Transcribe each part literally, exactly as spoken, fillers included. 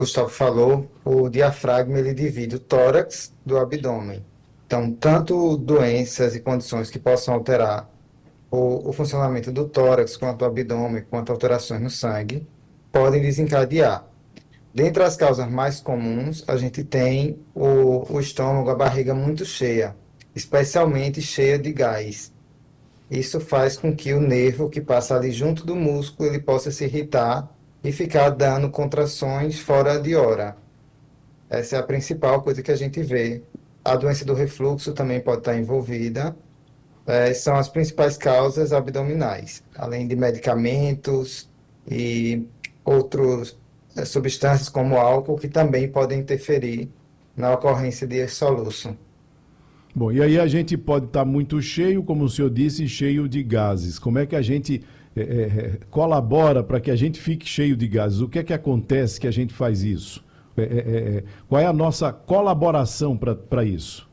Gustavo falou, o diafragma ele divide o tórax do abdômen. Então, tanto doenças e condições que possam alterar o, o funcionamento do tórax, quanto do abdômen, quanto alterações no sangue, podem desencadear. Dentre as causas mais comuns, a gente tem o, o estômago, a barriga muito cheia, especialmente cheia de gás. Isso faz com que o nervo que passa ali junto do músculo ele possa se irritar e ficar dando contrações fora de hora. Essa é a principal coisa que a gente vê. A doença do refluxo também pode estar envolvida. Eh, são as principais causas abdominais, além de medicamentos e outras substâncias como álcool que também podem interferir na ocorrência de soluço. Bom, e aí a gente pode estar muito cheio, como o senhor disse, cheio de gases. Como é que a gente é, é, colabora para que a gente fique cheio de gases? O que é que acontece que a gente faz isso? É, é, é, qual é a nossa colaboração para isso?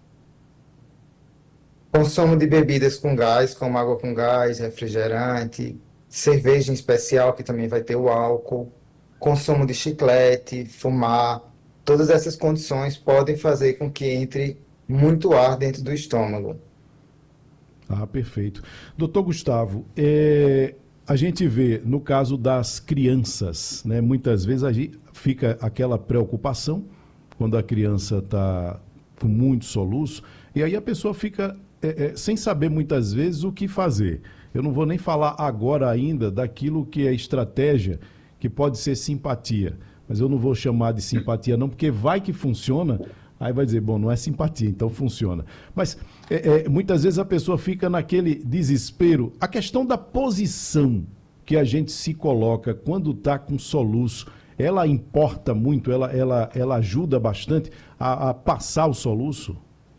Consumo de bebidas com gás, como água com gás, refrigerante, cerveja em especial, que também vai ter o álcool, consumo de chiclete, fumar, todas essas condições podem fazer com que entre muito ar dentro do estômago. Ah, perfeito. Doutor Gustavo, é, a gente vê no caso das crianças, né? Muitas vezes a gente fica aquela preocupação quando a criança está com muito soluço, e aí a pessoa fica é, é, sem saber muitas vezes o que fazer. Eu não vou nem falar agora ainda daquilo que é estratégia, que pode ser simpatia, mas eu não vou chamar de simpatia não, porque vai que funciona, aí vai dizer, bom, não é simpatia, então funciona. Mas é, é, muitas vezes a pessoa fica naquele desespero. A questão da posição que a gente se coloca quando está com soluço, ela importa muito, ela, ela, ela ajuda bastante a, a passar o soluço?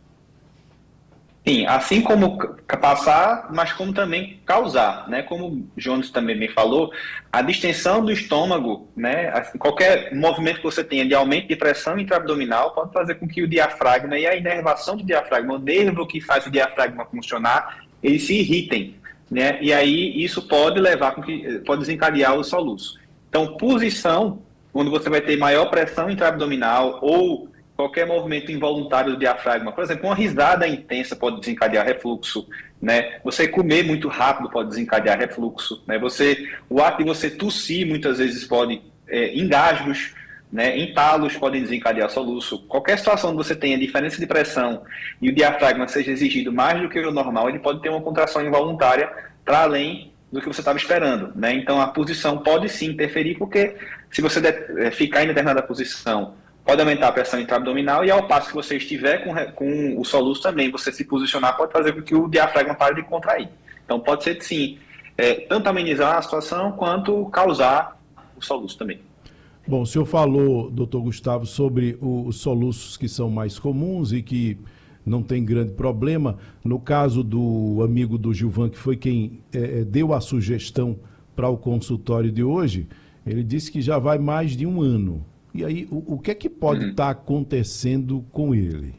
Sim, assim como ca- passar, mas como também causar, né? Como o Jones também me falou, a distensão do estômago, né? Assim, qualquer movimento que você tenha de aumento de pressão intraabdominal pode fazer com que o diafragma e a inervação do diafragma, o nervo que faz o diafragma funcionar, eles se irritem, né? E aí isso pode levar com que pode desencadear o soluço. Então, posição, quando você vai ter maior pressão intraabdominal ou qualquer movimento involuntário do diafragma, por exemplo, uma risada intensa pode desencadear refluxo, né? Você comer muito rápido pode desencadear refluxo, né? Você, o ato de você tossir muitas vezes pode, é, engasgos, né? Entalos podem desencadear soluço. Qualquer situação que você tenha diferença de pressão e o diafragma seja exigido mais do que o normal, ele pode ter uma contração involuntária para além do que você estava esperando, né? Então a posição pode sim interferir, porque se você de, ficar em determinada posição pode aumentar a pressão intraabdominal e ao passo que você estiver com, com o soluço também, você se posicionar pode fazer com que o diafragma pare de contrair. Então pode ser sim, é, tanto amenizar a situação quanto causar o soluço também. Bom, o senhor falou, doutor Gustavo, sobre o- os soluços que são mais comuns e que não tem grande problema. No caso do amigo do Gilvan, que foi quem eh, eh, deu a sugestão para o consultório de hoje, ele disse que já vai mais de um ano. E aí, o, o que é que pode Uhum. estar acontecendo com ele?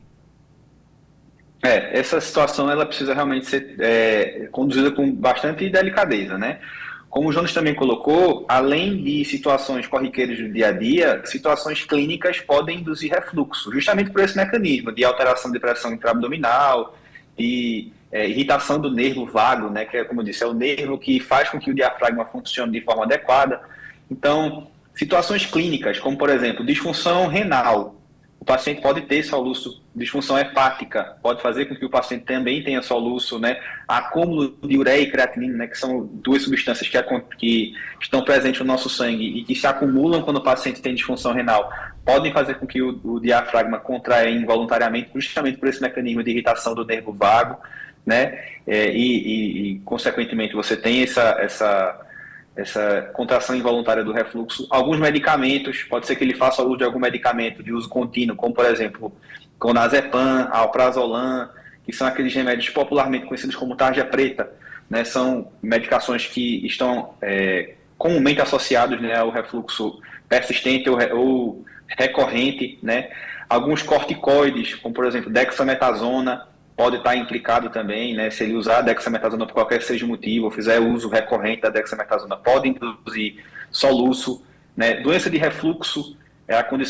É, essa situação ela precisa realmente ser é, conduzida com bastante delicadeza, né? Como o Jonas também colocou, além de situações corriqueiras do dia a dia, situações clínicas podem induzir refluxo, justamente por esse mecanismo de alteração de pressão intraabdominal, de é, irritação do nervo vago, né? Que é, como eu disse, é o nervo que faz com que o diafragma funcione de forma adequada. Então, situações clínicas, como por exemplo, disfunção renal, o paciente pode ter soluço, disfunção hepática, pode fazer com que o paciente também tenha soluço, né? Acúmulo de ureia e creatinina, né? Que são duas substâncias que, que estão presentes no nosso sangue e que se acumulam quando o paciente tem disfunção renal, podem fazer com que o, o diafragma contraia involuntariamente, justamente por esse mecanismo de irritação do nervo vago, né? É, e, e, e, consequentemente, você tem essa, essa essa contração involuntária do refluxo. Alguns medicamentos, pode ser que ele faça uso de algum medicamento de uso contínuo, como por exemplo, clonazepam, alprazolam, que são aqueles remédios popularmente conhecidos como tarja preta, né? São medicações que estão é, comumente associados, né, ao refluxo persistente ou, ou recorrente, né? Alguns corticoides, como por exemplo dexametasona, pode estar implicado também, né? Se ele usar a dexametasona por qualquer que seja o motivo, ou fizer uso recorrente da dexametasona, pode induzir soluço, né? Doença de refluxo, é a condição